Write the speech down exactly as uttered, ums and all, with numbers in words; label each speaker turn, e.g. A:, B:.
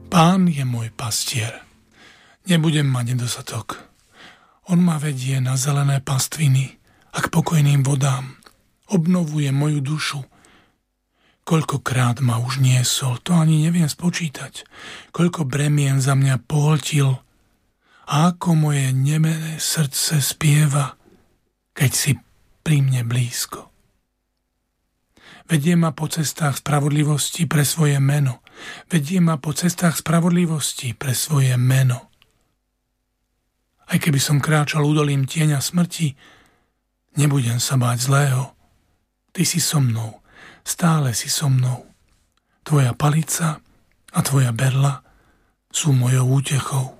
A: Pán je môj pastier. Nebudem mať nedostatok. On ma vedie na zelené pastviny a k pokojným vodám. Obnovuje moju dušu. Koľkokrát ma už niesol, to ani neviem spočítať. Koľko bremien za mňa pohltil. A ako moje nemené srdce spieva, keď si pri mne blízko. Vedie ma po cestách spravodlivosti pre svoje meno. Vedie ma po cestách spravodlivosti pre svoje meno. Aj keby som kráčal údolím tieňa smrti, nebudem sa báť zlého. Ty si so mnou, stále si so mnou. Tvoja palica a tvoja berla sú mojou útechou.